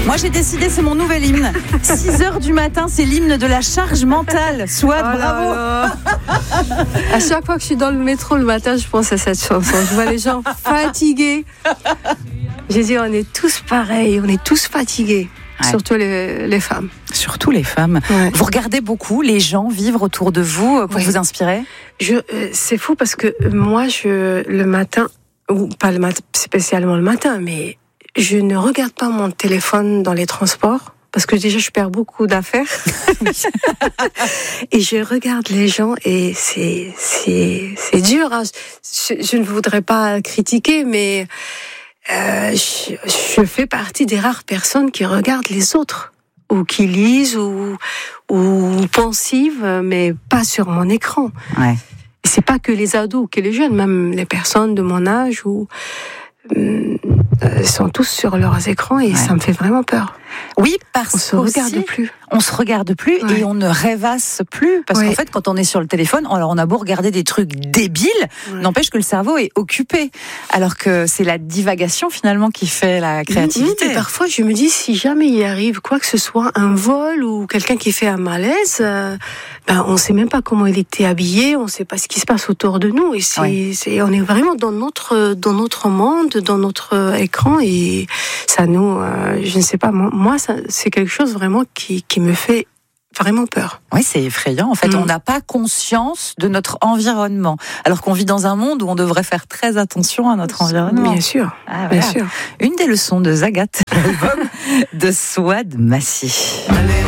Moi, j'ai décidé, c'est mon nouvel hymne. 6h du matin, c'est l'hymne de la charge mentale. Soit bravo. À chaque fois que je suis dans le métro le matin, je pense à cette chanson. Je vois les gens fatigués. J'ai dit, on est tous pareils, on est tous fatigués. Ouais. Surtout les femmes. Surtout les femmes. Ouais. Vous regardez beaucoup les gens vivre autour de vous pour vous inspirer ? C'est fou parce que moi, le matin, ou pas le matin, spécialement le matin, mais je ne regarde pas mon téléphone dans les transports. Parce que déjà, je perds beaucoup d'affaires. Et je regarde les gens et c'est dur. Hein. Je ne voudrais pas critiquer, mais je fais partie des rares personnes qui regardent les autres. Ou qui lisent, ou pensives, mais pas sur mon écran. Ouais. Et c'est pas que les ados, que les jeunes, même les personnes de mon âge, sont tous sur leurs écrans et ça me fait vraiment peur. Oui, parce qu'on on se regarde plus et on ne rêvasse plus parce qu'en fait, quand on est sur le téléphone, alors on a beau regarder des trucs débiles, n'empêche que le cerveau est occupé, alors que c'est la divagation finalement qui fait la créativité. Mais parfois, je me dis si jamais il arrive quoi que ce soit, un vol ou quelqu'un qui fait un malaise, on ne sait même pas comment il était habillé, on ne sait pas ce qui se passe autour de nous et on est vraiment dans notre monde, dans notre écran et ça nous, je ne sais pas, moi c'est quelque chose vraiment qui me fait vraiment peur. Oui, c'est effrayant. En fait, on n'a pas conscience de notre environnement, alors qu'on vit dans un monde où on devrait faire très attention à notre environnement. Bien sûr, bien sûr. Une des leçons de Zagat, l'album de Souad Massi.